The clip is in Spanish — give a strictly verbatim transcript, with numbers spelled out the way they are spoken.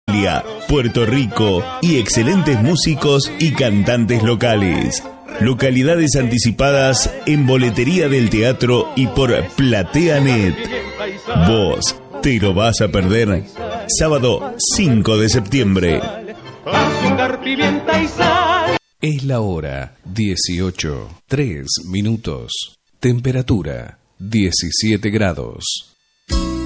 Puerto Rico y excelentes músicos y cantantes locales. Localidades anticipadas en boletería del teatro y por PlateaNet. Vos te lo vas a perder. Sábado cinco de septiembre. Es la hora dieciocho, tres minutos. Temperatura diecisiete grados.